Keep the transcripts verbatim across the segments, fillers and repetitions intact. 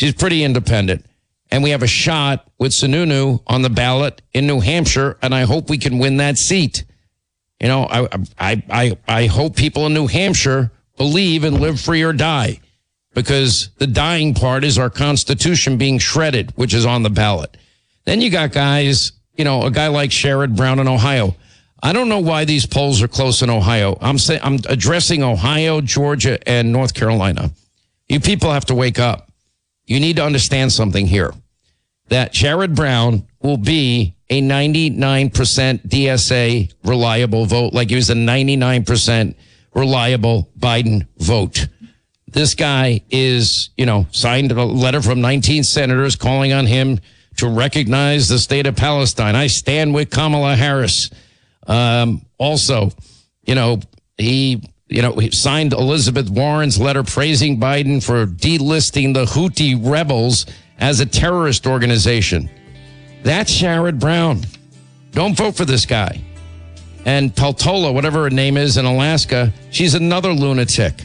She's pretty independent. And we have a shot with Sununu on the ballot in New Hampshire, and I hope we can win that seat. You know, I I I, I hope people in New Hampshire believe and live free or die, because the dying part is our Constitution being shredded, which is on the ballot. Then you got guys, you know, a guy like Sherrod Brown in Ohio. I don't know why these polls are close in Ohio. I'm saying I'm addressing Ohio, Georgia, and North Carolina. You people have to wake up. You need to understand something here, that Sherrod Brown will be a ninety-nine percent D S A reliable vote, like he was a ninety-nine percent reliable Biden vote. This guy is, you know, signed a letter from nineteen senators calling on him to recognize the state of Palestine. I stand with Kamala Harris. Um, also, you know, he, you know, he signed Elizabeth Warren's letter praising Biden for delisting the Houthi rebels as a terrorist organization. That's Sherrod Brown. Don't vote for this guy. And Peltola, whatever her name is in Alaska, she's another lunatic.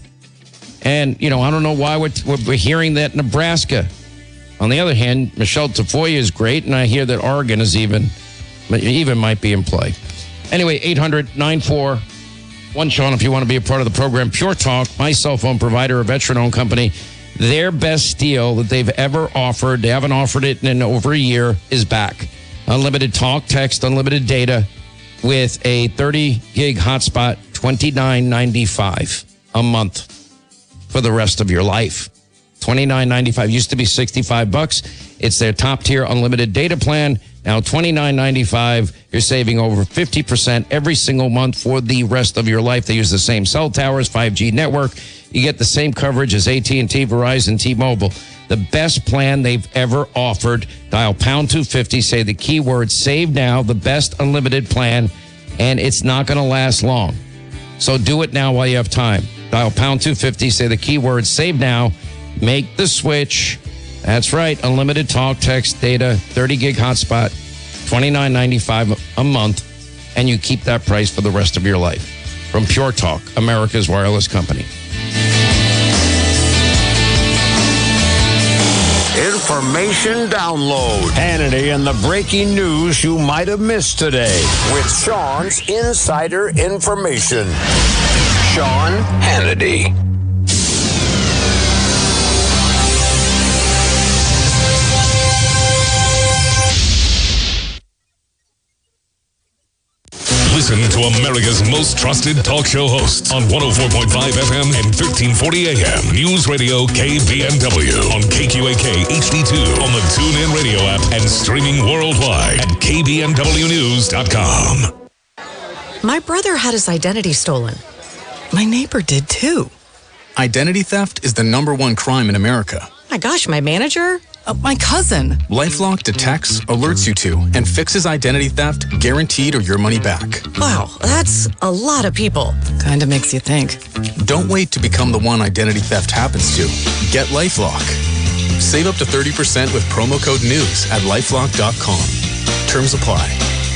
And, you know, I don't know why we're, we're hearing that in Nebraska. On the other hand, Michelle Tafoya is great, and I hear that Oregon is even, even might be in play. Anyway, eight hundred nine four one Sean, if you want to be a part of the program. Pure Talk, my cell phone provider, a veteran-owned company. Their best deal that they've ever offered, they haven't offered it in over a year, is back. Unlimited talk, text, unlimited data with a thirty gig hotspot, twenty-nine ninety-five a month for the rest of your life. twenty-nine ninety-five used to be sixty-five bucks. It's their top tier unlimited data plan. Now twenty-nine ninety-five. You're saving over fifty percent every single month for the rest of your life. They use the same cell towers, five G network. You get the same coverage as A T and T, Verizon, T-Mobile. The best plan they've ever offered. Dial pound two fifty, say the keyword save now, the best unlimited plan, and it's not going to last long. So do it now while you have time. Dial pound two fifty, say the keyword save now, make the switch. That's right, unlimited talk, text, data, thirty gig hotspot, twenty-nine ninety-five a month, and you keep that price for the rest of your life. From Pure Talk, America's wireless company. Information download. Hannity and the breaking news you might have missed today. With Sean's insider information. Sean Hannity. Listen to America's most trusted talk show hosts on one oh four point five F M and thirteen forty A M. News Radio K B N W on K Q A K H D two on the TuneIn Radio app and streaming worldwide at K B N W news dot com. My brother had his identity stolen. My neighbor did too. Identity theft is the number one crime in America. My gosh, my manager? Uh, my cousin. LifeLock detects, alerts you to, and fixes identity theft, guaranteed or your money back. Wow, that's a lot of people. Kind of makes you think. Don't wait to become the one identity theft happens to. Get LifeLock. Save up to thirty percent with promo code NEWS at lifelock dot com. Terms apply.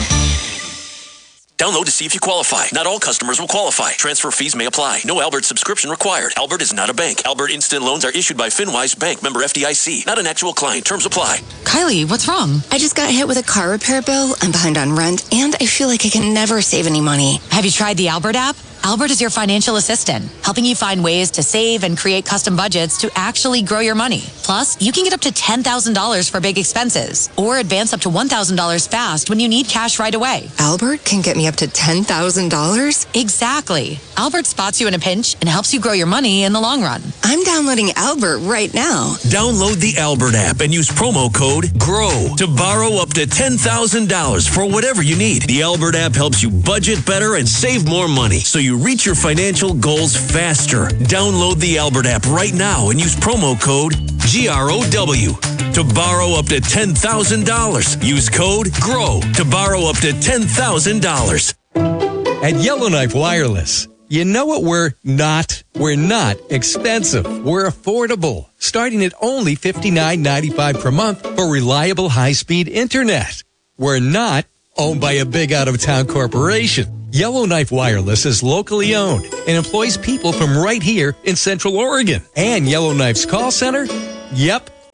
Download to see if you qualify. Not all customers will qualify. Transfer fees may apply. No Albert subscription required. Albert is not a bank. Albert Instant Loans are issued by FinWise Bank, member F D I C. Not an actual client. Terms apply. Kylie, what's wrong? I just got hit with a car repair bill. I'm behind on rent, and I feel like I can never save any money. Have you tried the Albert app? Albert is your financial assistant, helping you find ways to save and create custom budgets to actually grow your money. Plus, you can get up to ten thousand dollars for big expenses or advance up to one thousand dollars fast when you need cash right away. Albert can get me up to ten thousand dollars? Exactly. Albert spots you in a pinch and helps you grow your money in the long run. I'm downloading Albert right now. Download the Albert app and use promo code GROW to borrow up to ten thousand dollars for whatever you need. The Albert app helps you budget better and save more money, so you reach your financial goals faster. Download the Albert app right now and use promo code G R O W to borrow up to ten thousand dollars. Use code GROW to borrow up to ten thousand dollars. At Yellowknife Wireless, you know what we're not? We're not expensive. We're affordable, starting at only fifty-nine ninety-five per month for reliable high-speed internet. We're not owned by a big out-of-town corporation. Yellowknife Wireless is locally owned and employs people from right here in Central Oregon. And Yellowknife's call center? Yep,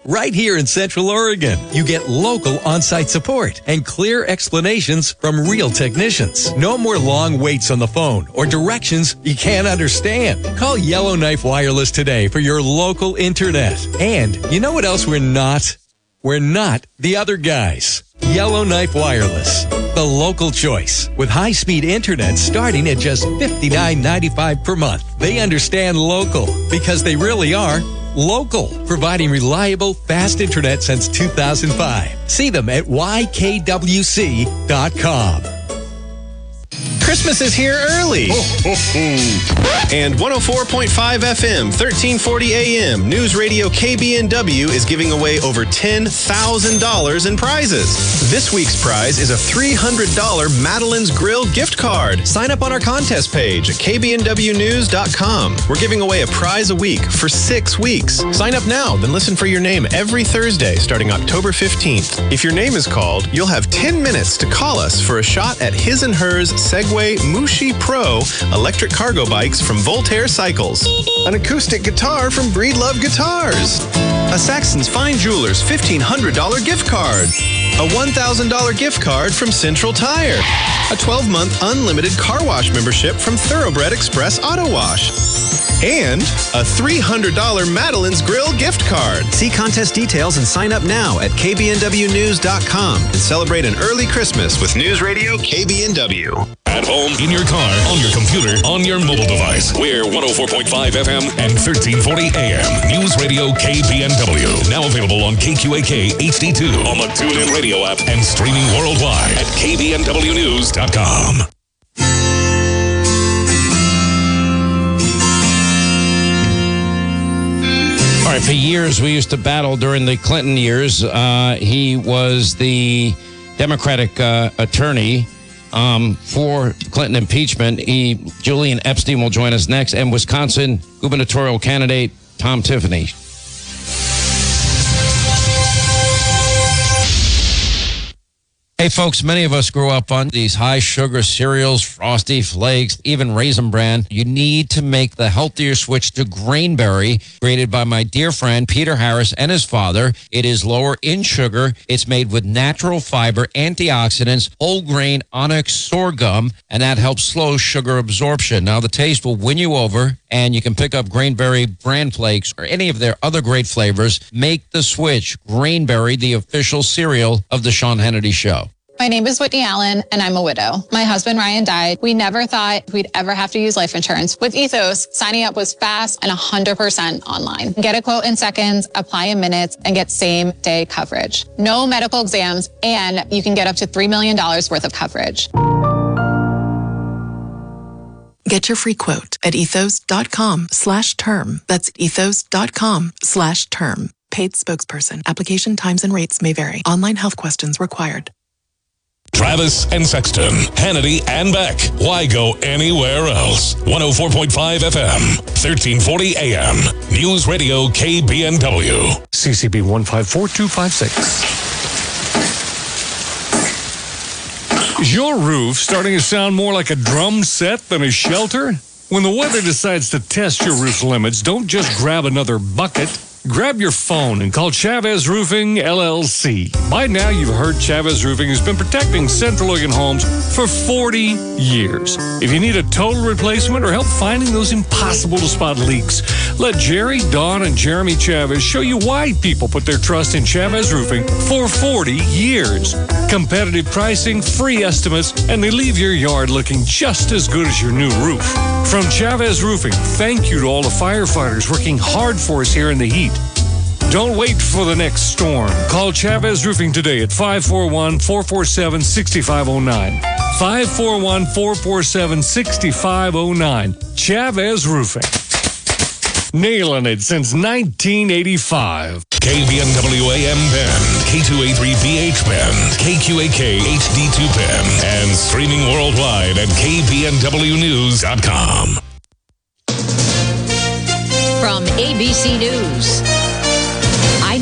right here in Central Oregon. You get local on-site support and clear explanations from real technicians. No more long waits on the phone or directions you can't understand. Call Yellowknife Wireless today for your local internet. And you know what else we're not? We're not the other guys. Yellowknife Wireless, the local choice. With high-speed internet starting at just fifty-nine ninety-five per month. They understand local because they really are local, providing reliable, fast internet since two thousand five. See them at y k w c dot com. Christmas is here early. And one oh four point five F M, thirteen forty A M, News Radio K B N W is giving away over ten thousand dollars in prizes. This week's prize is a three hundred dollars Madeline's Grill gift card. Sign up on our contest page at k b n w news dot com. We're giving away a prize a week for six weeks. Sign up now, then listen for your name every Thursday starting October fifteenth. If your name is called, you'll have ten minutes to call us for a shot at his and hers Segway Mushi Pro electric cargo bikes from Voltaire Cycles, an acoustic guitar from Breedlove Guitars, a Saxon's Fine Jewelers fifteen hundred dollars gift card, a one thousand dollars gift card from Central Tire, a twelve month unlimited car wash membership from Thoroughbred Express Auto Wash, and a three hundred dollars Madeline's Grill gift card. See contest details and sign up now at k b n w news dot com and celebrate an early Christmas with News Radio K B N W. At home, in your car, on your computer, on your mobile device. We're one oh four point five F M and thirteen forty A M. News Radio K B N W. Now available on K Q A K H D two on the TuneIn Radio app and streaming worldwide at k b n w news dot com. All right, for years we used to battle during the Clinton years. Uh, he was the Democratic uh, attorney um, for Clinton impeachment. He, Julian Epstein will join us next, and Wisconsin gubernatorial candidate Tom Tiffany. Hey, folks, many of us grew up on these high-sugar cereals, Frosty Flakes, even Raisin Bran. You need to make the healthier switch to Grainberry, created by my dear friend Peter Harris and his father. It is lower in sugar. It's made with natural fiber, antioxidants, whole grain onyx sorghum, and that helps slow sugar absorption. Now, the taste will win you over, and you can pick up Grainberry Bran Flakes or any of their other great flavors. Make the switch. Grainberry, the official cereal of the Sean Hannity Show. My name is Whitney Allen, and I'm a widow. My husband, Ryan, died. We never thought we'd ever have to use life insurance. With Ethos, signing up was fast and one hundred percent online. Get a quote in seconds, apply in minutes, and get same-day coverage. No medical exams, and you can get up to three million dollars worth of coverage. Get your free quote at ethos.com slash term. That's ethos.com slash term. Paid spokesperson. Application times and rates may vary. Online health questions required. Travis and Sexton, Hannity and Beck. Why go anywhere else? one oh four point five F M, thirteen forty A M. News Radio K B N W. C C B one five four two five six. Is your roof starting to sound more like a drum set than a shelter? When the weather decides to test your roof limits, don't just grab another bucket. Grab your phone and call Chavez Roofing, L L C. By now, you've heard Chavez Roofing has been protecting Central Oregon homes for forty years. If you need a total replacement or help finding those impossible-to-spot leaks, let Jerry, Dawn, and Jeremy Chavez show you why people put their trust in Chavez Roofing for forty years. Competitive pricing, free estimates, and they leave your yard looking just as good as your new roof. From Chavez Roofing, thank you to all the firefighters working hard for us here in the heat. Don't wait for the next storm. Call Chavez Roofing today at five four one, four four seven, six five zero nine. five four one, four four seven, six five zero nine. Chavez Roofing. Nailing it since nineteen eighty-five. K B N W A M Bend, K two A three B H Bend, K Q A K H D two Bend, and streaming worldwide at k b n w news dot com. From A B C News, I'm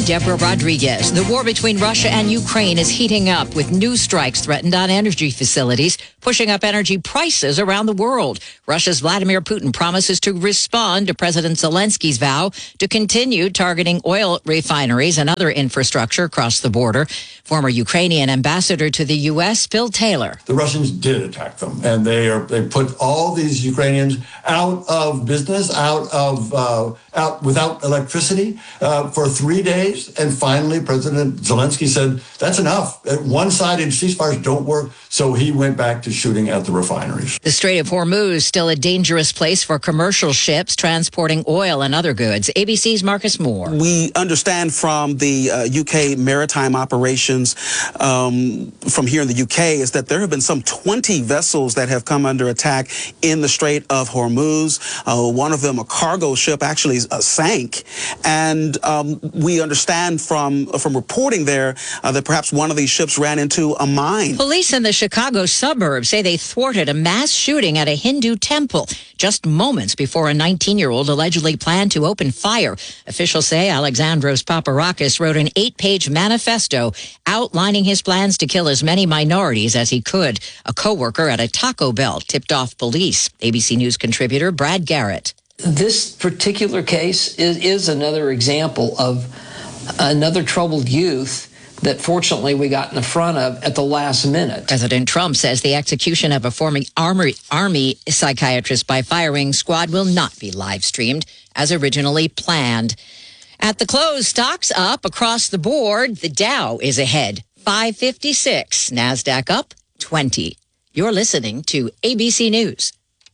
Deborah Rodriguez. The war between Russia and Ukraine is heating up with new strikes threatened on energy facilities, pushing up energy prices around the world. Russia's Vladimir Putin promises to respond to President Zelensky's vow to continue targeting oil refineries and other infrastructure across the border. Former Ukrainian ambassador to the U S, Phil Taylor. The Russians did attack them, and they are they put all these Ukrainians out of business, out of uh, out without electricity uh, for three days. And finally, President Zelensky said, that's enough. One-sided ceasefires don't work. So he went back to shooting at the refineries. The Strait of Hormuz, still a dangerous place for commercial ships transporting oil and other goods. A B C's Marcus Moore. We understand from the uh, U K maritime operations um, from here in the U K is that there have been some twenty vessels that have come under attack in the Strait of Hormuz. Uh, one of them, a cargo ship, actually uh, sank. And um, we understand from, from reporting there uh, that perhaps one of these ships ran into a mine. Police in the Chicago suburbs say they thwarted a mass shooting at a Hindu temple just moments before a nineteen-year-old allegedly planned to open fire. Officials say Alexandros Paparakis wrote an eight-page manifesto outlining his plans to kill as many minorities as he could. A co-worker at a Taco Bell tipped off police. A B C News contributor Brad Garrett. This particular case is, is another example of another troubled youth that fortunately we got in the front of at the last minute. President Trump says the execution of a former army, army psychiatrist by firing squad will not be live streamed as originally planned. At the close, stocks up across the board. The Dow is ahead, five fifty-six. NASDAQ up twenty. You're listening to A B C News.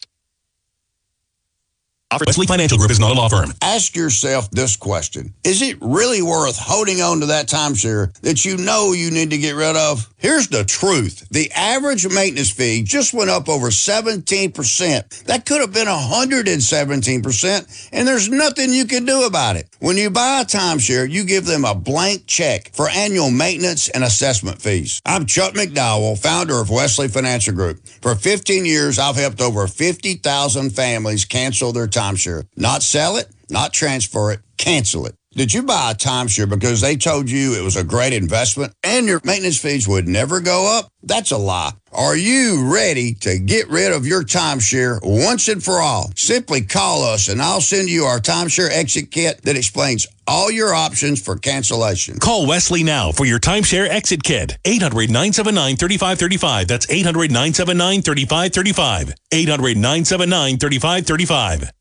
Wesley Financial Group is not a law firm. Ask yourself this question. Is it really worth holding on to that timeshare that you know you need to get rid of? Here's the truth. The average maintenance fee just went up over seventeen percent. That could have been one hundred seventeen percent, and there's nothing you can do about it. When you buy a timeshare, you give them a blank check for annual maintenance and assessment fees. I'm Chuck McDowell, founder of Wesley Financial Group. For fifteen years, I've helped over fifty thousand families cancel their timeshare. Not sell it, not transfer it, cancel it. Did you buy a timeshare because they told you it was a great investment and your maintenance fees would never go up? That's a lie. Are you ready to get rid of your timeshare once and for all? Simply call us and I'll send you our timeshare exit kit that explains all your options for cancellation. Call Wesley now for your timeshare exit kit. eight hundred, nine seven nine, three five three five. That's eight hundred, nine seven nine, three five three five. eight hundred, nine seven nine, three five three five.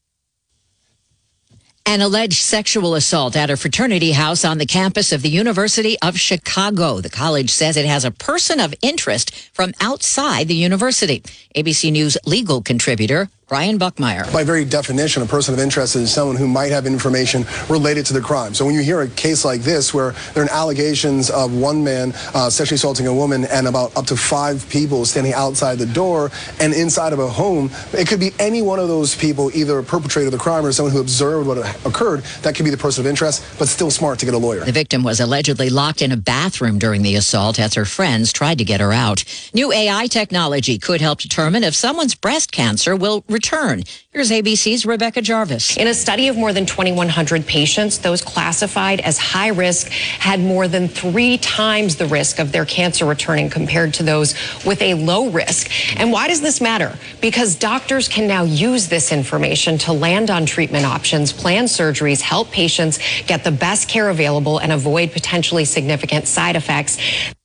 An alleged sexual assault at a fraternity house on the campus of the University of Chicago. The college says it has a person of interest from outside the university. A B C News legal contributor Brian Buckmeyer. By very definition, a person of interest is someone who might have information related to the crime. So when you hear a case like this where there are allegations of one man uh, sexually assaulting a woman and about up to five people standing outside the door and inside of a home, it could be any one of those people, either a perpetrator of the crime or someone who observed what occurred. That could be the person of interest, but still smart to get a lawyer. The victim was allegedly locked in a bathroom during the assault as her friends tried to get her out. New A I technology could help determine if someone's breast cancer will return. Here's A B C's Rebecca Jarvis. In a study of more than twenty-one hundred patients, those classified as high risk had more than three times the risk of their cancer returning compared to those with a low risk. And why does this matter? Because doctors can now use this information to land on treatment options, plan surgeries, help patients get the best care available, and avoid potentially significant side effects.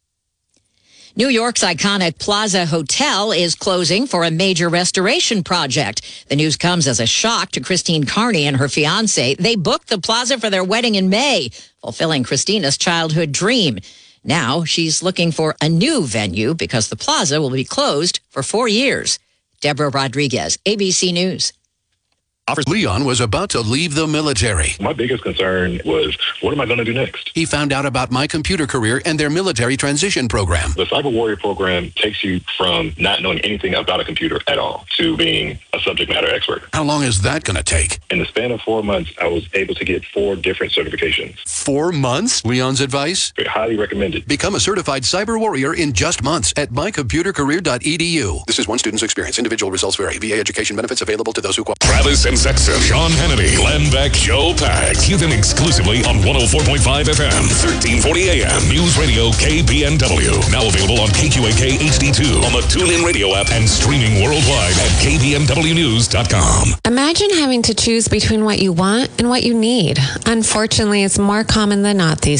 New York's iconic Plaza Hotel is closing for a major restoration project. The news comes as a shock to Christine Carney and her fiancé. They booked the Plaza for their wedding in May, fulfilling Christina's childhood dream. Now she's looking for a new venue because the Plaza will be closed for four years. Deborah Rodriguez, A B C News. Leon was about to leave the military. My biggest concern was, what am I going to do next? He found out about My Computer Career and their military transition program. The Cyber Warrior program takes you from not knowing anything about a computer at all to being a subject matter expert. How long is that going to take? In the span of four months, I was able to get four different certifications. Four months? Leon's advice? Highly recommended. Become a certified cyber warrior in just months at my computer career dot e d u. This is one student's experience. Individual results vary. V A education benefits available to those who qualify. Travis and Sexton, Sean Hannity, Glenn Beck, Joe Pags. Hear them exclusively on one oh four point five F M, thirteen forty A M. News Radio K B N W. Now available on K Q A K H D two on the TuneIn Radio app and streaming worldwide at K B N W news dot com. Imagine having to choose between what you want and what you need. Unfortunately, it's more common than not these